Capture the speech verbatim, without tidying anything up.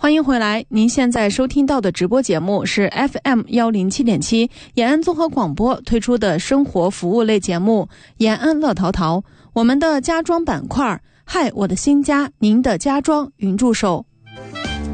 欢迎回来，您现在收听到的直播节目是 F M 一零七点七 延安综合广播推出的生活服务类节目延安乐淘淘。我们的家装板块，嗨，我的新家，您的家装云助手。